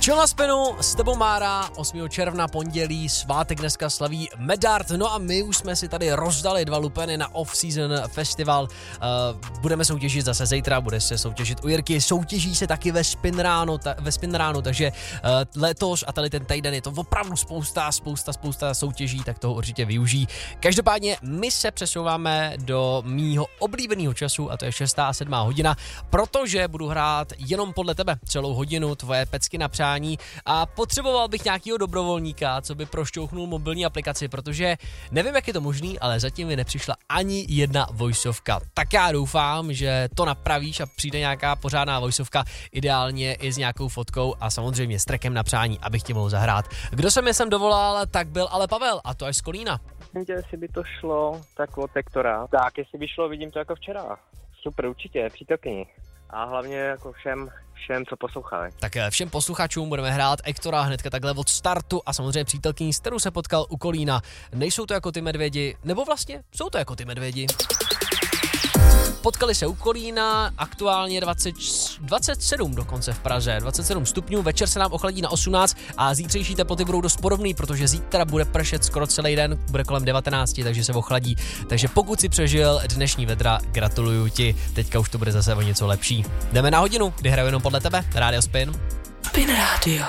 Chill na spinu, s tebou Mára, 8. června, pondělí, svátek dneska slaví Medard, no a my už jsme si tady rozdali 2 lupeny na Off-Season Festival, budeme soutěžit zase zítra, bude se soutěžit u Jirky, soutěží se taky ve Spin ráno, takže letos a tady ten týden je to opravdu spousta soutěží, tak toho určitě využij. Každopádně my se přesouváme do mýho oblíbeného času a to je 6. a 7. hodina, protože budu hrát jenom podle tebe celou hodinu tvoje pecky na přání a potřeboval bych nějakého dobrovolníka, co by prošťouchnul mobilní aplikaci, protože nevím, jak je to možný, ale zatím mi nepřišla ani jedna voiceovka. Tak já doufám, že to napravíš a přijde nějaká pořádná voiceovka, ideálně i s nějakou fotkou a samozřejmě s trackem na přání, abych tě mohl zahrát. Kdo se mi sem dovolal, tak byl ale Pavel a to až z Kolína. Jestli by to šlo, tak od Hektora. Tak, jestli by šlo, vidím to jako včera. Super, určitě, přítelkyni. A hlavně jako všem, co poslouchali. Tak všem posluchačům budeme hrát Hektora hnedka takhle od startu a samozřejmě přítelkyní, s kterou se potkal u Kolína. Nejsou to jako ty medvědi, nebo vlastně jsou to jako ty medvědi. Potkali se u Kolína, aktuálně 27 dokonce v Praze, 27 stupňů, večer se nám ochladí na 18 a zítřejší teploty budou dost podobný, protože zítra bude pršet skoro celý den, bude kolem 19, takže se ochladí. Takže pokud si přežil dnešní vedra, gratuluju ti, teďka už to bude zase o něco lepší. Jdeme na hodinu, kdy hraju jenom podle tebe, Rádio Spin. Spin Radio.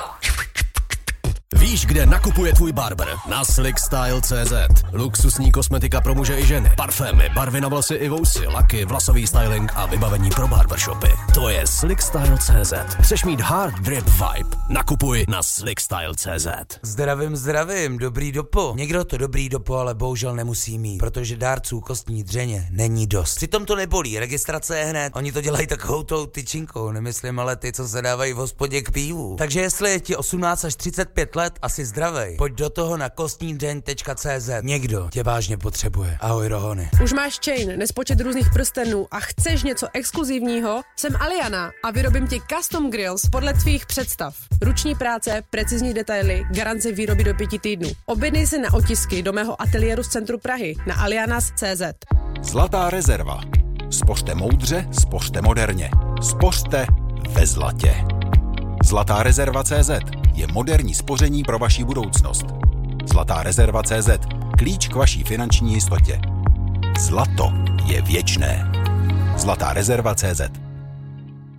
Víš, kde nakupuje tvůj barber? Na slickstyle.cz. Luxusní kosmetika pro muže i ženy, parfémy, barvy na vlasy i vousy, laky, vlasový styling a vybavení pro barbershopy. To je slickstyle.cz. Chceš mít hard drip vibe? Nakupuj na slickstyle.cz. Zdravím, dobrý dopo. Někdo to dobrý dopo, ale bohužel nemusí mít, protože dárců kostní dřeně není dost. Přitom to nebolí, registrace je hned. Oni to dělají takovou tou tyčinkou, nemyslím ale ty, co se dávají v hospodě k pivu. Takže jestli je ti 18 až 35 let asi zdravej, pojď do toho na kostnídřeň.cz. Někdo tě vážně potřebuje. Ahoj Rohony. Už máš chain, nespočet různých prstenů a chceš něco exkluzivního? Jsem Aliana a vyrobím ti custom grills podle tvých představ. Ruční práce, precizní detaily, garance výroby do 5 týdnů. Objednej se na otisky do mého ateliéru z centru Prahy na alianas.cz. Zlatá rezerva. Spořte moudře, spořte moderně. Spořte ve zlatě. Zlatá rezerva.cz je moderní spoření pro vaši budoucnost. Zlatá rezerva.cz. Klíč k vaší finanční jistotě. Zlato je věčné. Zlatá rezerva.cz.